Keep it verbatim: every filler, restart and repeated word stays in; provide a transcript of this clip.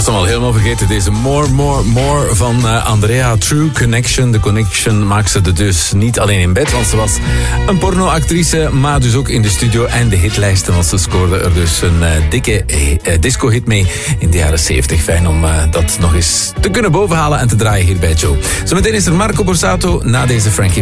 was dan wel helemaal vergeten. Deze More, More, More van uh, Andrea. True Connection. De Connection maakt ze er dus niet alleen in bed, want ze was een pornoactrice, maar dus ook in de studio en de hitlijsten, want ze scoorde er dus een uh, dikke uh, disco-hit mee in de jaren zeventig. Fijn om uh, dat nog eens te kunnen bovenhalen en te draaien hier bij Joe. Zometeen is er Marco Borsato na deze Frankie